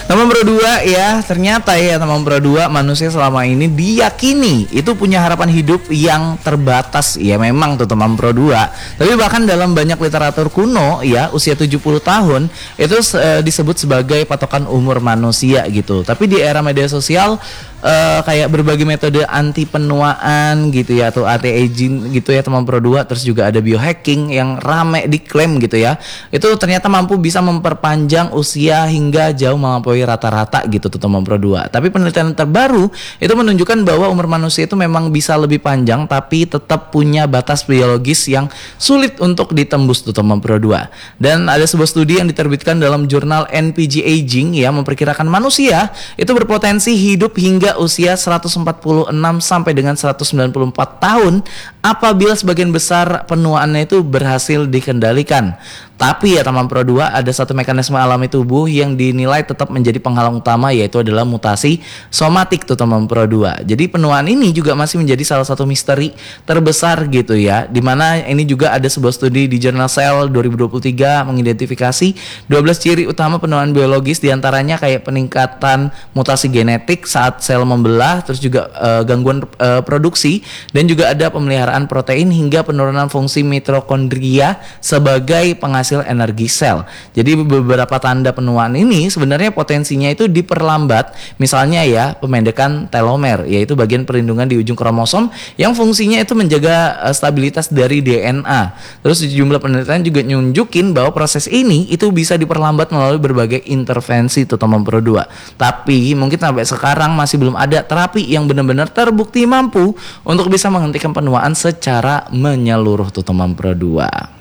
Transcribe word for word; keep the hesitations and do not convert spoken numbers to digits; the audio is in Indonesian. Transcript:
Nomor Pro dua ya, ternyata ya nomor Pro dua manusia selama ini diyakini itu punya harapan hidup yang terbatas. Ya memang tuh teman Pro dua. Tapi bahkan dalam banyak literatur kuno ya, usia tujuh puluh tahun itu uh, disebut sebagai patokan umur manusia gitu. Tapi di era media sosial uh, kayak berbagai metode anti penuaan gitu ya, atau anti-aging gitu ya teman Pro dua. Terus juga ada biohacking yang rame diklaim gitu ya. Itu ternyata mampu bisa memperpanjang usia hingga jauh melampaui rata-rata gitu tuh teman Pro dua. Tapi penelitian terbaru itu menunjukkan bahwa umur manusia itu memang bisa lebih panjang tapi tetap punya batas biologis yang sulit untuk ditembus tuh teman Pro dua. Dan ada sebuah studi yang diterbitkan dalam jurnal N P G Aging ya, memperkirakan manusia itu berpotensi hidup hingga usia seratus empat puluh enam sampai dengan seratus sembilan puluh empat tahun apabila sebagian besar penuaannya itu berhasil dikendalikan. Tapi ya teman Pro dua, ada satu mekanisme alami tubuh yang dinilai tetap menjadi penghalang utama, yaitu adalah mutasi somatik tuh teman Pro dua. Jadi penuaan ini juga masih menjadi salah satu misteri terbesar gitu ya, dimana ini juga ada sebuah studi di jurnal Cell dua ribu dua puluh tiga mengidentifikasi dua belas ciri utama penuaan biologis, diantaranya kayak peningkatan mutasi genetik saat sel membelah, terus juga uh, gangguan uh, produksi, dan juga ada pemeliharaan protein hingga penurunan fungsi mitokondria sebagai penghasil energi sel. Jadi beberapa tanda penuaan ini sebenarnya potensinya itu diperlambat, misalnya ya pemendekan telomer, yaitu bagian perlindungan di ujung kromosom yang fungsinya itu menjaga uh, stabilitas dari D N A. Terus sejumlah penelitian juga nunjukin bahwa proses ini itu bisa diperlambat melalui berbagai intervensi tuh teman Pro dua. Tapi mungkin sampai sekarang masih belum ada terapi yang benar-benar terbukti mampu untuk bisa menghentikan penuaan secara menyeluruh tuh teman Pro dua.